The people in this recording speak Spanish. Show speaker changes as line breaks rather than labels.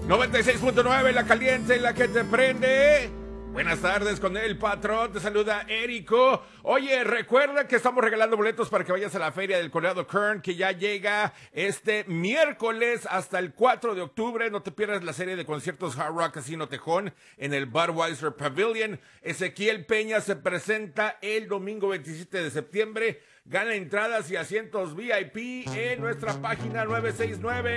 96.9, la caliente, la que te prende. Buenas tardes con el patrón, te saluda Érico. Oye, recuerda que estamos regalando boletos para que vayas a la Feria del Colorado Kern, que ya llega este miércoles hasta el 4 de octubre. No te pierdas la serie de conciertos Hard Rock Casino Tejón en el Budweiser Pavilion. Ezequiel Peña se presenta el domingo 27 de septiembre. Gana entradas y asientos VIP en nuestra página 969